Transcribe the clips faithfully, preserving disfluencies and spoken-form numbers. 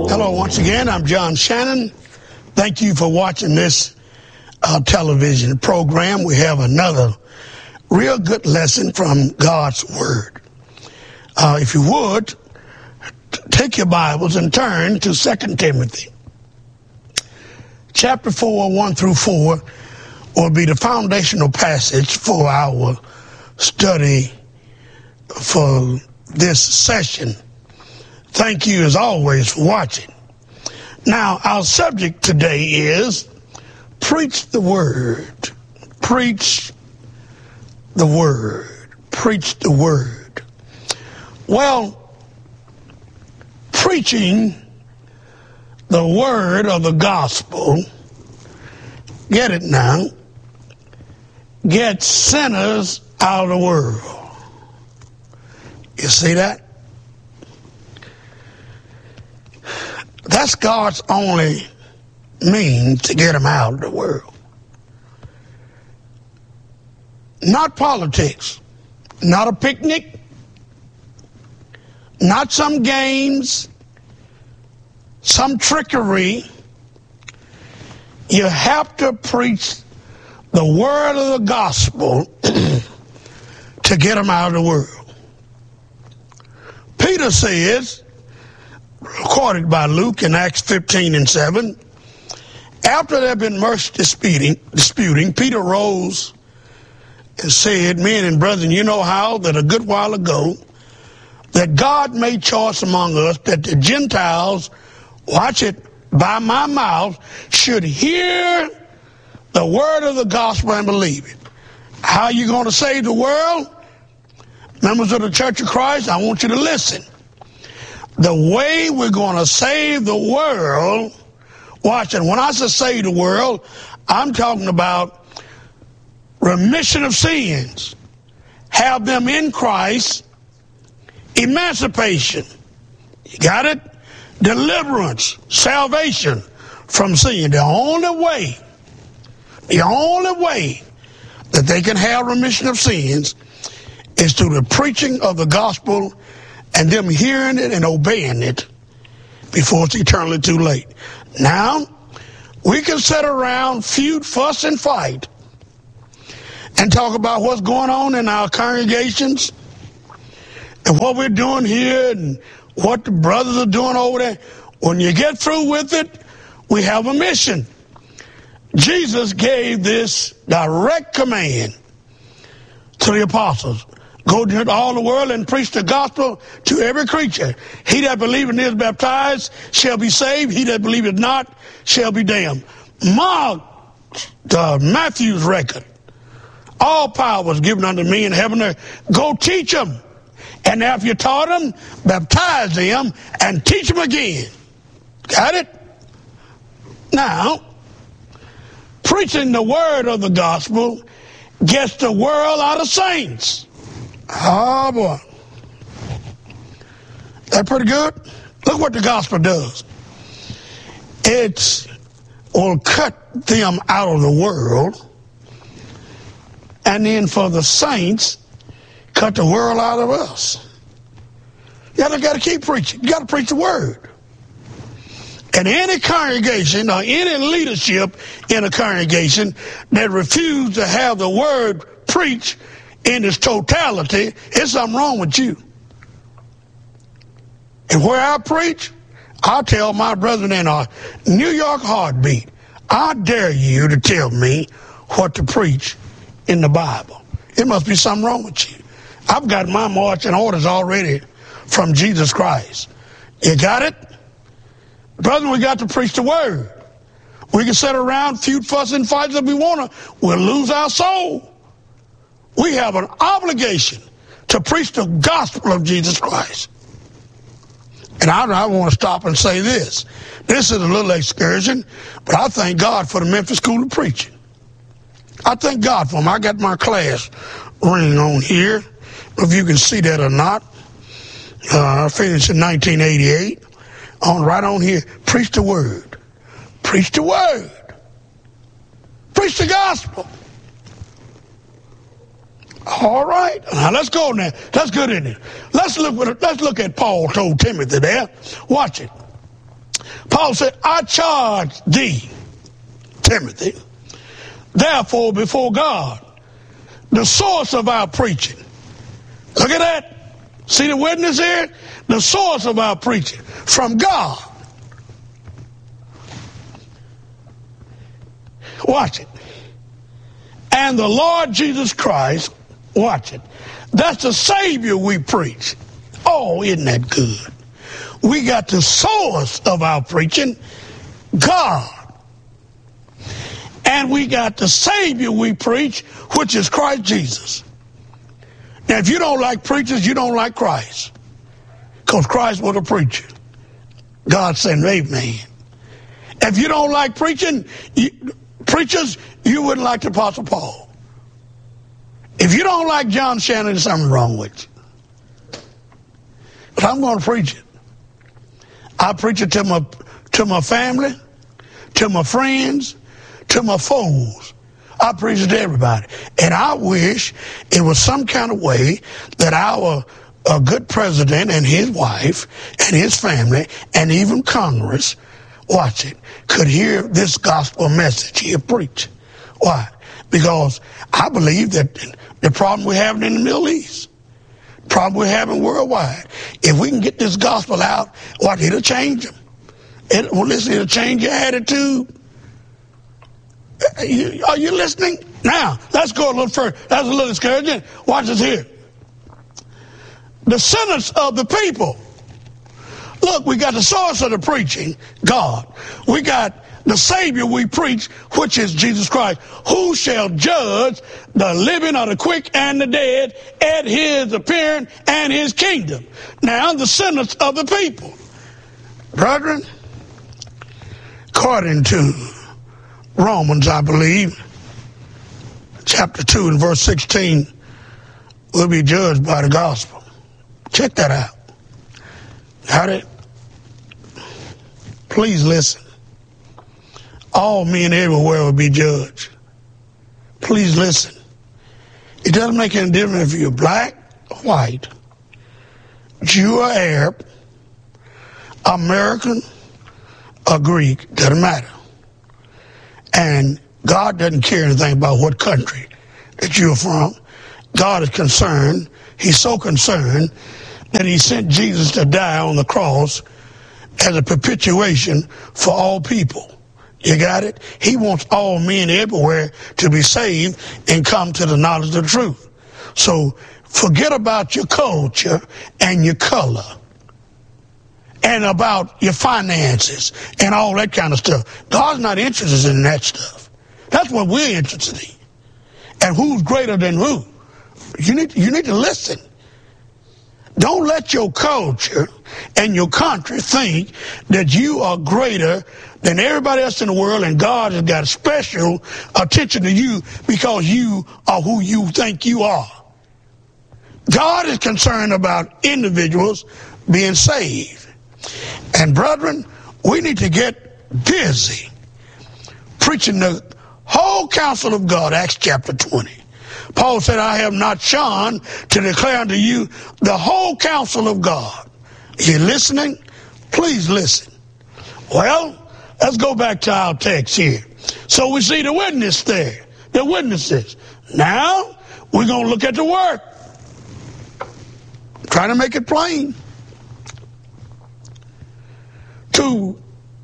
Hello once again, I'm John Shannon. Thank you for watching this uh, television program. We have another real good lesson from God's Word. Uh, if you would, t- take your Bibles and turn to Second Timothy. Chapter four, one through four will be the foundational passage for our study for this session. Thank you, as always, for watching. Now, our subject today is preach the word. Preach the word. Preach the word. Well, preaching the word of the gospel, get it now, gets sinners out of the world. You see that? That's God's only means to get them out of the world. Not politics, not a picnic, not some games, some trickery. You have to preach the word of the gospel to get them out of the world. Peter says, recorded by Luke in Acts fifteen and seven, after there had been much disputing, disputing, Peter rose and said, men and brethren, you know how that a good while ago that God made choice among us that the Gentiles, watch it, by my mouth, should hear the word of the gospel and believe it. How are you going to save the world? Members of the Church of Christ, I want you to listen. The way we're going to save the world, watch it. When I say save the world, I'm talking about remission of sins, have them in Christ, emancipation, you got it? Deliverance, salvation from sin. The only way, the only way that they can have remission of sins is through the preaching of the gospel and them hearing it and obeying it before it's eternally too late. Now, we can sit around, feud, fuss, and fight and talk about what's going on in our congregations and what we're doing here and what the brothers are doing over there. When you get through with it, we have a mission. Jesus gave this direct command to the apostles. Go to all the world and preach the gospel to every creature. He that believeth and is baptized shall be saved. He that believeth not shall be damned. Mark uh, Matthew's record. All power was given unto me in heaven and earth. Go teach them. And after you taught them, baptize them and teach them again. Got it? Now, preaching the word of the gospel gets the world out of saints. Oh, boy. That pretty good? Look what the gospel does. It will cut them out of the world, and then for the saints, cut the world out of us. You got to keep preaching. You got to preach the word. And any congregation or any leadership in a congregation that refuse to have the word preached in its totality, there's something wrong with you. And where I preach, I tell my brethren in a New York heartbeat, I dare you to tell me what to preach in the Bible. It must be something wrong with you. I've got my marching orders already from Jesus Christ. You got it? Brethren, we got to preach the word. We can sit around, feud, fuss, and fight if we want to. We'll lose our soul. We have an obligation to preach the gospel of Jesus Christ. And I, I want to stop and say this. This is a little excursion, but I thank God for the Memphis School of Preaching. I thank God for them. I got my class ring on here. If you can see that or not. Uh, I finished in nineteen eighty-eight. On right on here, preach the word. Preach the word. Preach the gospel. All right. Now let's go now. That's good, isn't it? Let's look, let's look at Paul told Timothy there. Watch it. Paul said, I charge thee, Timothy, therefore before God, the source of our preaching. Look at that. See the witness here? The source of our preaching from God. Watch it. And the Lord Jesus Christ, watch it. That's the Savior we preach. Oh, isn't that good? We got the source of our preaching, God. And we got the Savior we preach, which is Christ Jesus. Now, if you don't like preachers, you don't like Christ. Because Christ was a preacher. God said, amen. If you don't like preaching, you, preachers, you wouldn't like the Apostle Paul. If you don't like John Shannon, there's something wrong with you. But I'm going to preach it. I preach it to my, to my family, to my friends, to my foes. I preach it to everybody. And I wish it was some kind of way that our a good president and his wife and his family and even Congress, watch it, could hear this gospel message here preached. Why? Because I believe that the problem we're having in the Middle East, the problem we're having worldwide, if we can get this gospel out, what, it'll change them. It, well, listen, it'll change your attitude. Are you, are you listening? Now, let's go a little further. That's a little discouraging. Watch this here. The sentence of the people. Look, we got the source of the preaching, God. We got the Savior we preach, which is Jesus Christ. Who shall judge the living or the quick and the dead at his appearing and his kingdom? Now, the sentence of the people. Brethren, according to Romans, I believe, chapter two and verse sixteen, will be judged by the gospel. Check that out. Got it? Please listen. All men everywhere will be judged. Please listen. It doesn't make any difference if you're black or white, Jew or Arab, American or Greek, doesn't matter. And God doesn't care anything about what country that you're from. God is concerned. He's so concerned that he sent Jesus to die on the cross as a perpetuation for all people. You got it? He wants all men everywhere to be saved and come to the knowledge of the truth. So forget about your culture and your color and about your finances and all that kind of stuff. God's not interested in that stuff. That's what we're interested in. And who's greater than who? You need, you need to listen. Don't let your culture and your country think that you are greater than everybody else in the world and God has got special attention to you because you are who you think you are. God is concerned about individuals being saved. And brethren, we need to get busy preaching the whole counsel of God, Acts chapter twenty. Paul said, I have not shone to declare unto you the whole counsel of God. You listening? Please listen. Well, let's go back to our text here. So we see the witness there, the witnesses. Now, we're going to look at the work. Trying to make it plain. To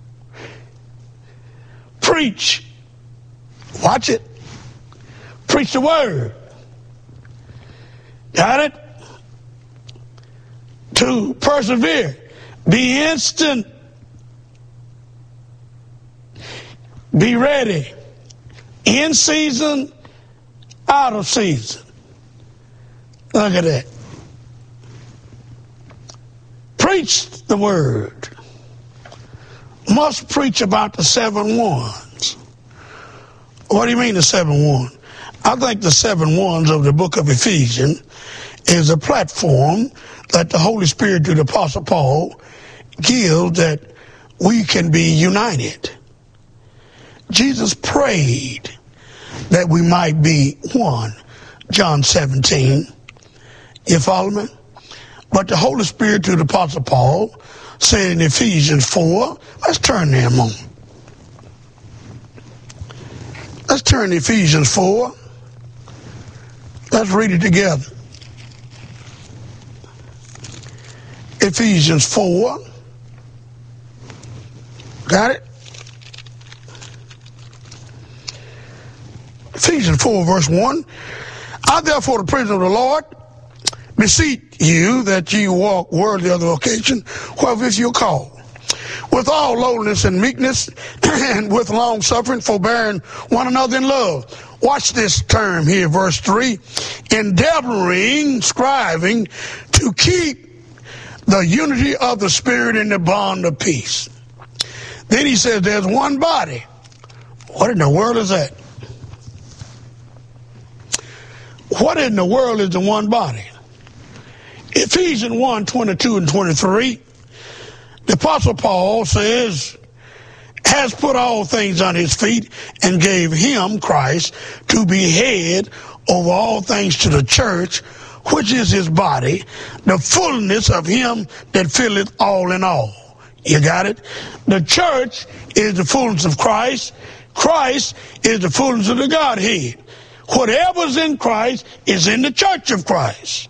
preach. Watch it. Preach the word. Got it? To persevere. Be instant. Be ready. In season, out of season. Look at that. Preach the word. Must preach about the seven ones. What do you mean the seven ones? I think the seven ones of the book of Ephesians is a platform that the Holy Spirit through the Apostle Paul gives that we can be united. Jesus prayed that we might be one. John seventeen. You follow me? But the Holy Spirit through the Apostle Paul said in Ephesians four. Let's turn there a moment. Let's turn to Ephesians four. Let's read it together. Ephesians four. Got it? Ephesians four, verse one. I therefore, the prisoner of the Lord, beseech you that ye walk worthy of the vocation wherewith you are called, with all lowliness and meekness, and with long suffering, forbearing one another in love. Watch this term here, verse three. Endeavoring, striving to keep the unity of the Spirit in the bond of peace. Then he says there's one body. What in the world is that? What in the world is the one body? Ephesians one, twenty-two and twenty-three, the Apostle Paul says, has put all things on his feet and gave him, Christ, to be head over all things to the church, which is his body, the fullness of him that filleth all in all. You got it? The church is the fullness of Christ. Christ is the fullness of the Godhead. Whatever's in Christ is in the church of Christ.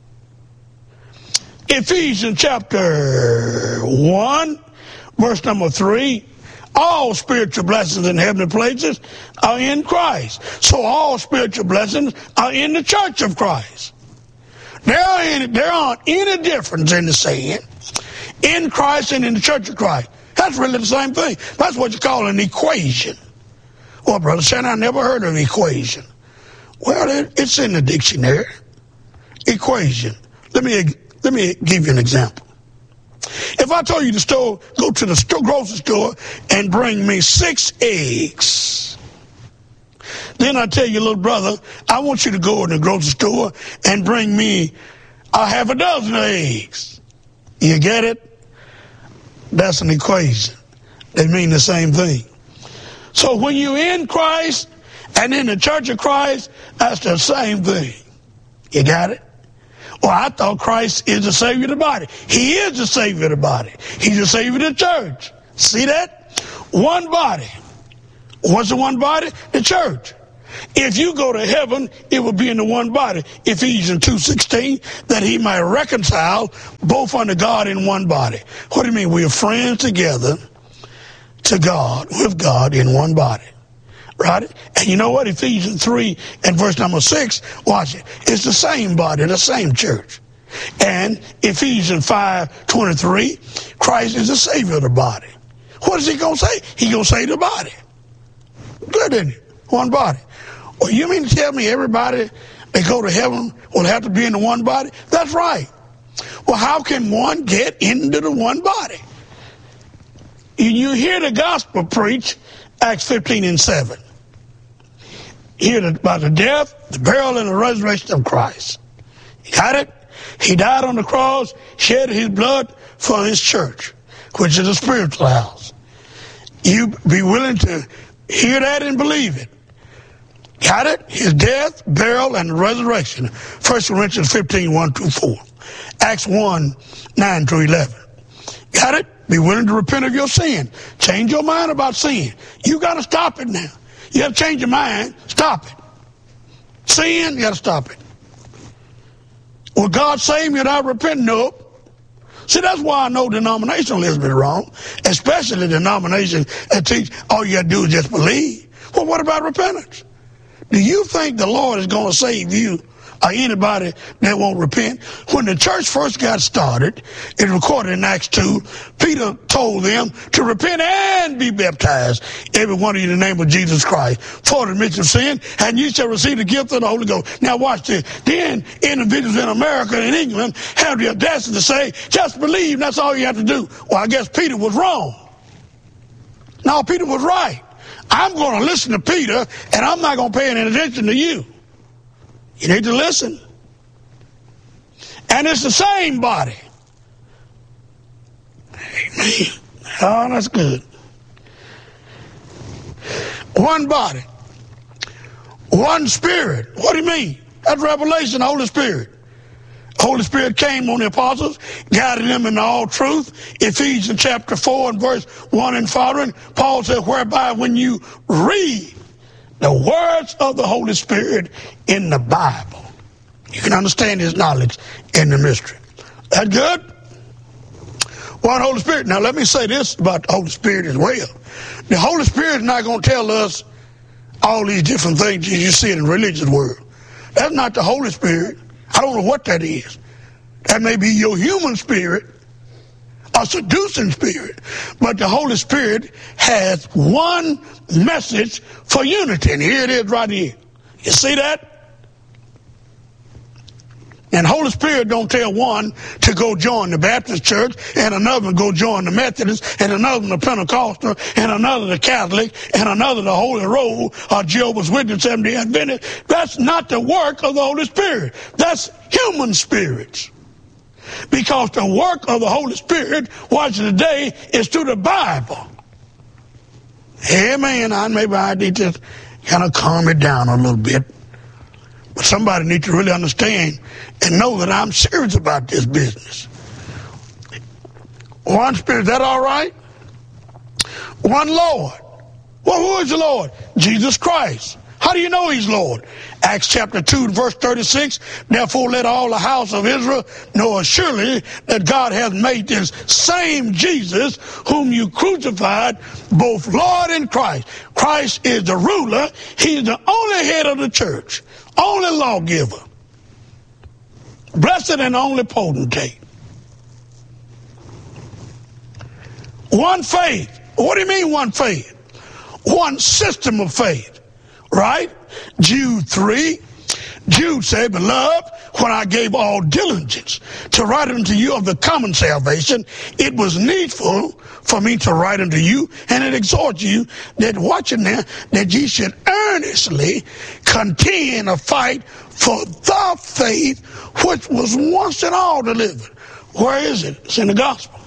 Ephesians chapter one, verse number three, all spiritual blessings in heavenly places are in Christ. So all spiritual blessings are in the church of Christ. There, are any, there aren't any difference in the saying, in Christ and in the church of Christ. That's really the same thing. That's what you call an equation. Well, Brother Shannon, I never heard of an equation. Well, it, it's in the dictionary. Equation. Let me let me give you an example. If I told you to store, go to the store, grocery store and bring me six eggs, then I tell you, little brother, I want you to go in the grocery store and bring me a half a dozen of eggs. You get it? That's an equation. They mean the same thing. So when you're in Christ and in the church of Christ, that's the same thing. You got it? Well, I thought Christ is the Savior of the body. He is the Savior of the body. He's the Savior of the church. See that? One body. What's the one body? The church. If you go to heaven, it will be in the one body. Ephesians two sixteen, that he might reconcile both unto God in one body. What do you mean? We are friends together to God, with God in one body. Right? And you know what? Ephesians three and verse number six, watch it. It's the same body, the same church. And Ephesians five twenty-three, Christ is the Savior of the body. What is he going to say? He's going to say the body. Good, isn't it? One body. Well, you mean to tell me everybody that go to heaven will have to be in the one body? That's right. Well, how can one get into the one body? You hear the gospel preach, Acts fifteen and seven. Hear about the death, the burial, and the resurrection of Christ. You got it? He died on the cross, shed his blood for his church, which is a spiritual house. You be willing to hear that and believe it. Got it? His death, burial, and resurrection. First Corinthians fifteen, one through four. Acts one, nine through eleven. Got it? Be willing to repent of your sin. Change your mind about sin. You got to stop it now. You have to change your mind. Stop it. Sin, you got to stop it. Will God save me without repenting? Nope. See, that's why I know denominationalism is wrong, especially denominations that teach all you got to do is just believe. Well, what about repentance? Do you think the Lord is going to save you or anybody that won't repent? When the church first got started, it's recorded in Acts two, Peter told them to repent and be baptized, every one of you in the name of Jesus Christ, for the remission of sin, and you shall receive the gift of the Holy Ghost. Now watch this. Then individuals in America and England have the audacity to say, just believe, that's all you have to do. Well, I guess Peter was wrong. No, Peter was right. I'm going to listen to Peter, and I'm not going to pay any attention to you. You need to listen. And it's the same body. Amen. Oh, that's good. One body. One spirit. What do you mean? That's Revelation, the Holy Spirit. Holy Spirit came on the apostles, guided them in all truth. Ephesians chapter four and verse one and following, Paul said, whereby when you read the words of the Holy Spirit in the Bible, you can understand his knowledge in the mystery. That good? One Holy Spirit. Now let me say this about the Holy Spirit as well. The Holy Spirit is not going to tell us all these different things you see in the religious world. That's not the Holy Spirit. I don't know what that is. That may be your human spirit, a seducing spirit. But the Holy Spirit has one message for unity. And here it is right here. You see that? And Holy Spirit don't tell one to go join the Baptist church, and another to go join the Methodist, and another the Pentecostal, and another the Catholic, and another the Holy Roll, or Jehovah's Witness, Seventh-day Adventist. That's not the work of the Holy Spirit. That's human spirits. Because the work of the Holy Spirit, watch today, is through the Bible. Amen. I, maybe I need to kind of calm it down a little bit. But somebody needs to really understand and know that I'm serious about this business. One Spirit, is that all right? One Lord. Well, who is the Lord? Jesus Christ. How do you know he's Lord? Acts chapter two, verse thirty-six, therefore let all the house of Israel know surely that God hath made this same Jesus whom you crucified, both Lord and Christ. Christ is the ruler. He's the only head of the church, only lawgiver, blessed and only potentate. One faith. What do you mean one faith? One system of faith. Right? Jude three. Jude said, beloved, when I gave all diligence to write unto you of the common salvation, it was needful for me to write unto you, and it exhort you that watching there, that ye should earnestly contend or fight for the faith which was once and all delivered. Where is it? It's in the gospel.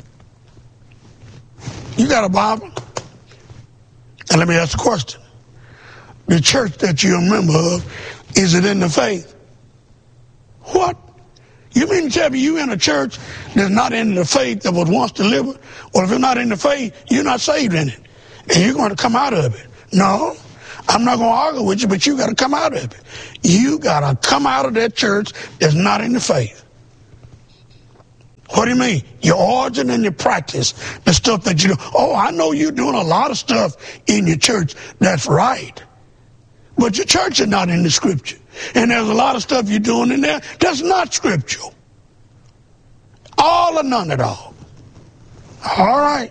You got a Bible? And let me ask the question. The church that you're a member of, is it in the faith? What? You mean to tell me you in a church that's not in the faith that was once delivered? Well, if you're not in the faith, you're not saved in it. And you're going to come out of it. No, I'm not going to argue with you, but you got to come out of it. You got to come out of that church that's not in the faith. What do you mean? Your origin and your practice, the stuff that you do. Oh, I know you're doing a lot of stuff in your church that's right. But your church is not in the scripture. And there's a lot of stuff you're doing in there that's not scriptural. All or none at all. All right.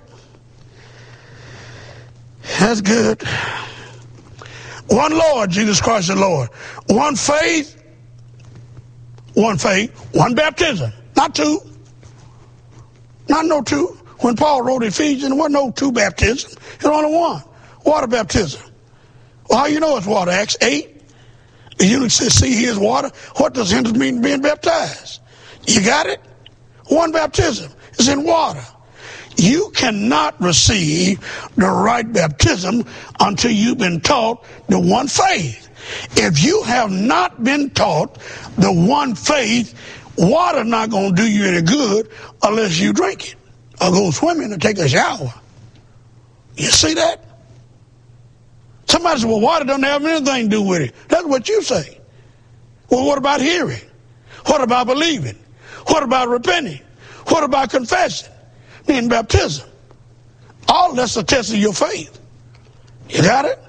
That's good. One Lord, Jesus Christ the Lord. One faith. One faith. One baptism. Not two. Not no two. When Paul wrote Ephesians, there wasn't no two baptisms. There's only one. Water baptism. Well, how you know it's water? Acts eight. You can see here's water. What does it mean being baptized? You got it? One baptism is in water. You cannot receive the right baptism until you've been taught the one faith. If you have not been taught the one faith, water's not going to do you any good unless you drink it or go swimming or take a shower. You see that? Somebody said, well, water doesn't have anything to do with it. That's what you say. Well, what about hearing? What about believing? What about repenting? What about confessing? Meaning baptism. All that's a test of your faith. You got it?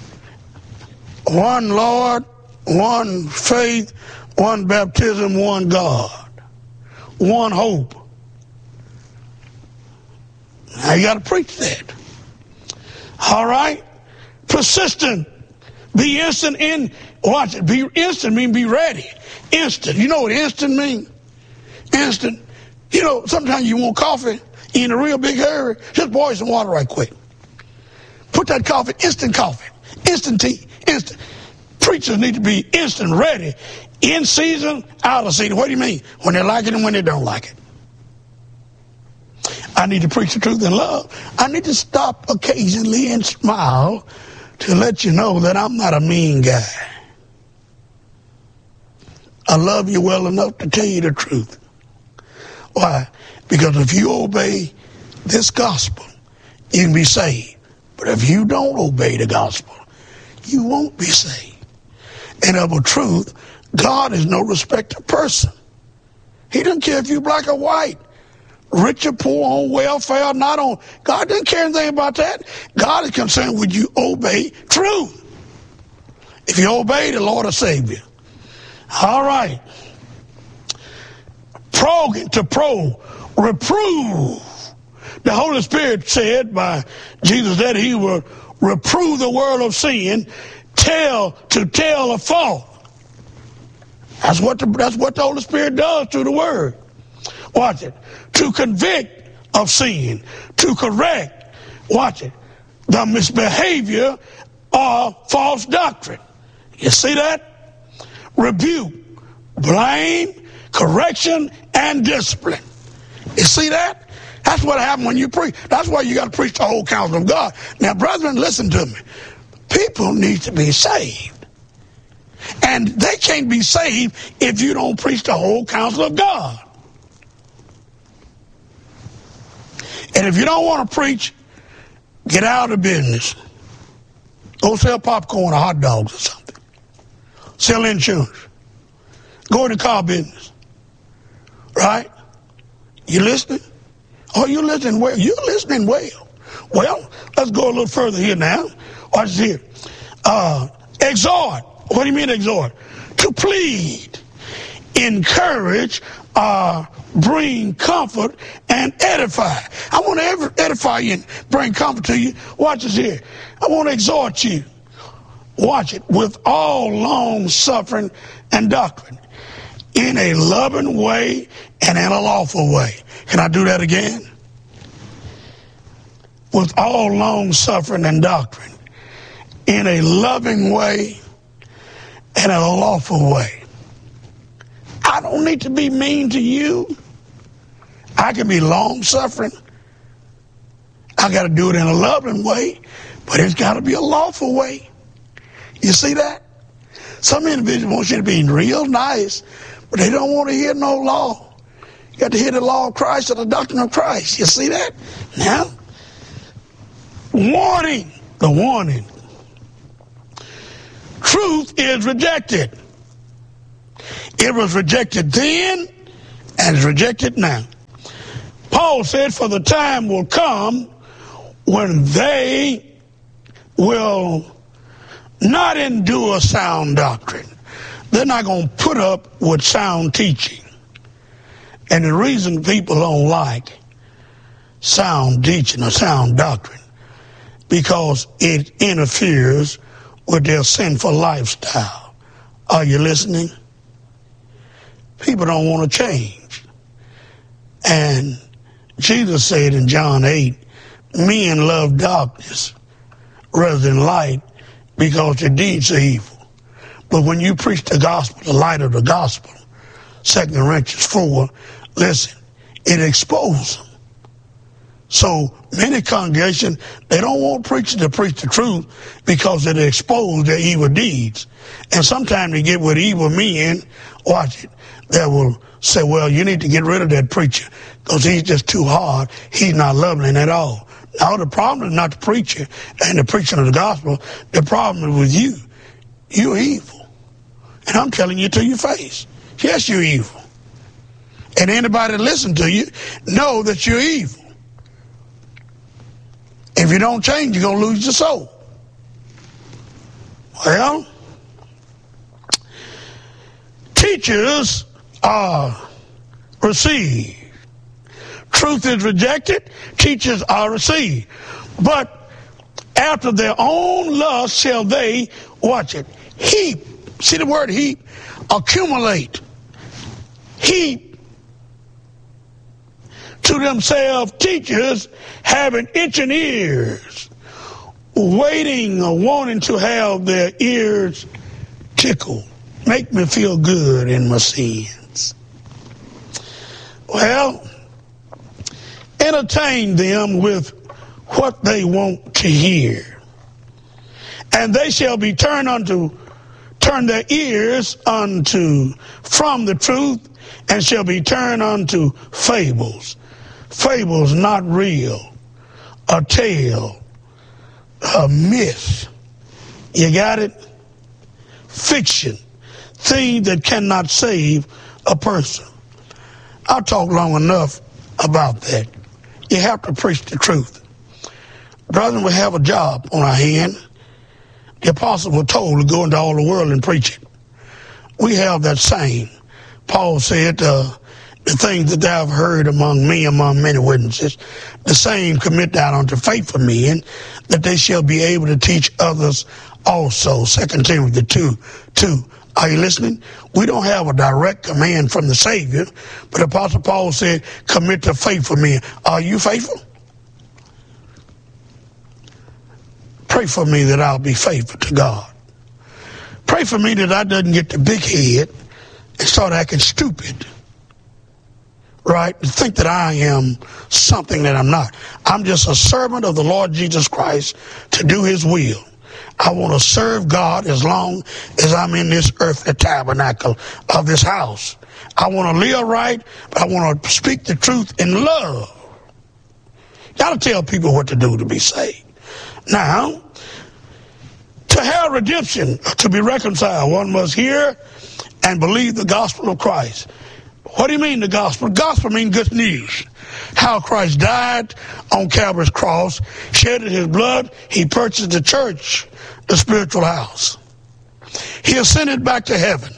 One Lord, one faith, one baptism, one God, one hope. Now you got to preach that. All right? Persistent. Be instant in, watch it, be instant mean be ready. Instant. You know what instant mean? Instant. You know, sometimes you want coffee, you're in a real big hurry, just boil some water right quick. Put that coffee, instant coffee, instant tea, instant. Preachers need to be instant ready, in season, out of season. What do you mean? When they like it and when they don't like it. I need to preach the truth in love. I need to stop occasionally and smile to let you know that I'm not a mean guy. I love you well enough to tell you the truth. Why? Because if you obey this gospel, you can be saved. But if you don't obey the gospel, you won't be saved. And of a truth, God is no respecter of person. He doesn't care if you're black or white, rich or poor, on welfare, not on. God doesn't care anything about that. God is concerned with you obey truth. If you obey, the Lord will save you. All right. Pro to pro, reprove. The Holy Spirit said by Jesus that he will reprove the world of sin, tell to tell a fault. That's what the, that's what the Holy Spirit does through the Word. Watch it. To convict of sin, to correct, watch it, the misbehavior of false doctrine. You see that? Rebuke, blame, correction, and discipline. You see that? That's what happens when you preach. That's why you got to preach the whole counsel of God. Now, brethren, listen to me. People need to be saved. And they can't be saved if you don't preach the whole counsel of God. And if you don't want to preach, get out of business. Go sell popcorn or hot dogs or something. Sell insurance. Go in the car business. Right? You listening? Oh, you're listening well. You're listening well. Well, let's go a little further here now. Watch this here. Uh, exhort. What do you mean exhort? To plead, encourage, uh, bring comfort, and edify. I want to edify you and bring comfort to you. Watch this here. I want to exhort you. Watch it. With all long suffering and doctrine, in a loving way and in a lawful way. Can I do that again? With all long suffering and doctrine, in a loving way and in a lawful way. I don't need to be mean to you. I can be long suffering. I got to do it in a loving way, but it's got to be a lawful way. You see that? Some individuals want you to be real nice, but they don't want to hear no law. You got to hear the law of Christ or the doctrine of Christ. You see that? Now, warning, the warning. Truth is rejected. It was rejected then and is rejected now. Paul said, for the time will come when they will not endure sound doctrine. They're not going to put up with sound teaching. And the reason people don't like sound teaching or sound doctrine, because it interferes with their sinful lifestyle. Are you listening? People don't want to change. And Jesus said in John eight, men love darkness rather than light because their deeds are evil. But when you preach the gospel, the light of the gospel, Second Corinthians four, listen, it exposes them. So many congregations, they don't want preachers to preach the truth because it exposes their evil deeds. And sometimes they get with evil men, watch it, that will say, well, you need to get rid of that preacher because he's just too hard. He's not loving at all. Now, the problem is not the preacher and the preaching of the gospel. The problem is with you. You're evil. And I'm telling you to your face. Yes, you're evil. And anybody that listens to you know that you're evil. If you don't change, you're going to lose your soul. Well, teachers are received. Truth is rejected, teachers are received. But after their own lust shall they, watch it, heap. See the word heap? Accumulate. Heap to themselves teachers having itching ears, waiting or wanting to have their ears tickled. Make me feel good in my sins. Well, entertain them with what they want to hear. And they shall be turned unto turn their ears unto from the truth, and shall be turned unto fables. Fables not real. A tale. A myth. You got it? Fiction. Thing that cannot save a person. I'll talk long enough about that. You have to preach the truth. Brethren, we have a job on our hand. The apostles were told to go into all the world and preach it. We have that same. Paul said, uh, the things that thou have heard among me, among many witnesses, the same commit thou unto faithful men, that they shall be able to teach others also. Second Timothy two, two. Are you listening? We don't have a direct command from the Savior, but Apostle Paul said, commit to faithful men. Are you faithful? Pray for me that I'll be faithful to God. Pray for me that I doesn't get the big head and start acting stupid. Right? And think that I am something that I'm not. I'm just a servant of the Lord Jesus Christ to do his will. I want to serve God as long as I'm in this earthly tabernacle of this house. I want to live right, but I want to speak the truth in love. You got to tell people what to do to be saved. Now, to have redemption, to be reconciled, one must hear and believe the gospel of Christ. What do you mean the gospel? Gospel means good news. How Christ died on Calvary's cross, shedded his blood, he purchased the church, the spiritual house. He ascended back to heaven.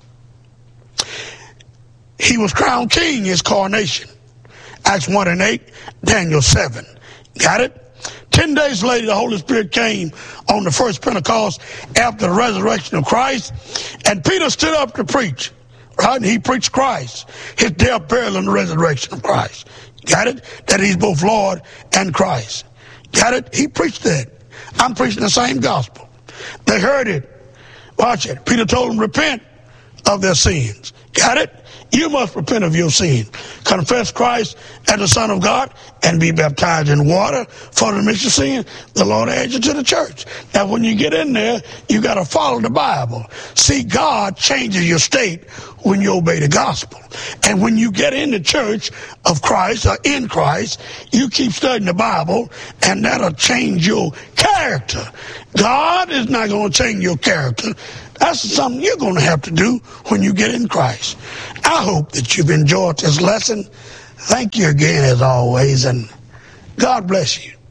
He was crowned king, his coronation. Acts one and eight, Daniel seven. Got it? Ten days later, the Holy Spirit came on the first Pentecost after the resurrection of Christ, and Peter stood up to preach. Right? And he preached Christ, his death, burial, and the resurrection of Christ. Got it? That he's both Lord and Christ. Got it? He preached that. I'm preaching the same gospel. They heard it. Watch it. Peter told them, repent of their sins. Got it? You must repent of your sin. Confess Christ as the Son of God and be baptized in water for the remission of sin. The Lord adds you to the church. Now, when you get in there, you got to follow the Bible. See, God changes your state when you obey the gospel. And when you get in the church of Christ or in Christ, you keep studying the Bible, and that'll change your character. God is not going to change your character. That's something you're going to have to do when you get in Christ. I hope that you've enjoyed this lesson. Thank you again, as always, and God bless you.